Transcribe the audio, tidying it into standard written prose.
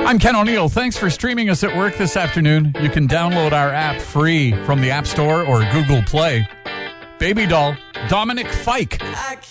I'm Ken O'Neill. Thanks for streaming us at work this afternoon. You can download our app free from the App Store or Google Play. Baby Doll, Dominic Fike.